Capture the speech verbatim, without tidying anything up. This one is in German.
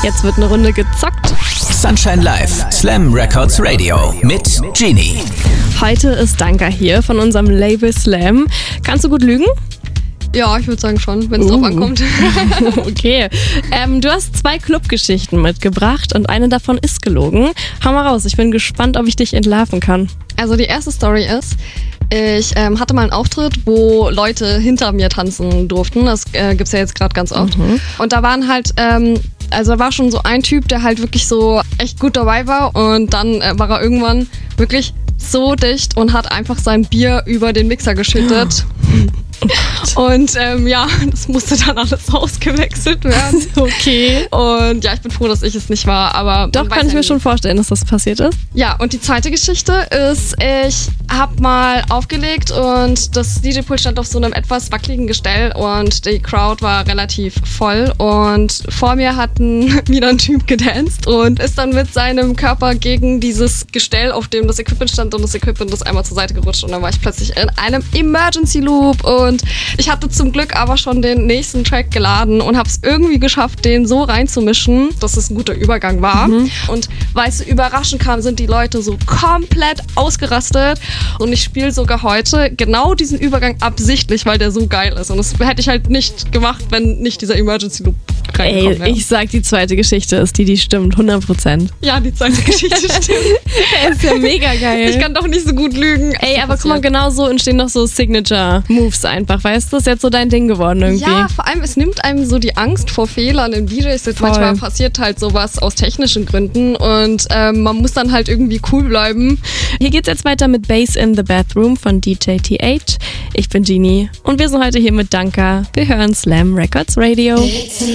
Jetzt wird eine Runde gezockt. Sunshine Live, Slam Records Radio mit Genie. Heute ist Danka hier von unserem Label Slam. Kannst du gut lügen? Ja, ich würde sagen schon, wenn es Uh. drauf ankommt. Okay. Ähm, du hast zwei Clubgeschichten mitgebracht und eine davon ist gelogen. Hau mal raus, ich bin gespannt, ob ich dich entlarven kann. Also die erste Story ist, ich ähm, hatte mal einen Auftritt, wo Leute hinter mir tanzen durften. Das äh, gibt's ja jetzt gerade ganz oft. Mhm. Und da waren halt, ähm, also da war schon so ein Typ, der halt wirklich so echt gut dabei war. Und dann äh, war er irgendwann wirklich so dicht und hat einfach sein Bier über den Mixer geschüttet. Und ähm, ja, das musste dann alles ausgewechselt werden. Okay. Und ja, ich bin froh, dass ich es nicht war, aber Doch, man kann weiß ich ja mir nie. schon vorstellen, dass das passiert ist. Ja, und die zweite Geschichte ist, ich habe mal aufgelegt und das D J-Pult stand auf so einem etwas wackeligen Gestell und die Crowd war relativ voll und vor mir hat ein, wieder ein Typ gedanced und ist dann mit seinem Körper gegen dieses Gestell, auf dem das Equipment stand, und das Equipment ist einmal zur Seite gerutscht und dann war ich plötzlich in einem Emergency Loop und ich hatte zum Glück aber schon den nächsten Track geladen und habe es irgendwie geschafft, den so reinzumischen, dass es ein guter Übergang war. Mhm. Und weißt du, überraschend kam, sind die Leute so komplett ausgerastet. Und ich spiele sogar heute genau diesen Übergang absichtlich, weil der so geil ist. Und das hätte ich halt nicht gemacht, wenn nicht dieser Emergency Loop reingekommen Ey, wäre. ich sag, die zweite Geschichte ist die, die stimmt, hundert Prozent. Ja, die zweite Geschichte stimmt. Ist ja mega geil. Ich kann doch nicht so gut lügen. Ey, aber guck mal, genau so entstehen doch so Signature-Moves einfach, weißt du? Das ist jetzt so dein Ding geworden irgendwie. Ja, vor allem, es nimmt einem so die Angst vor Fehlern im D J-Set. Voll. Manchmal passiert halt sowas aus technischen Gründen und ähm, man muss dann halt irgendwie cool bleiben. Hier geht's jetzt weiter mit Bass in the Bathroom von D J T H. Ich bin Genie und wir sind heute hier mit Danka. Wir hören Slam Records Radio.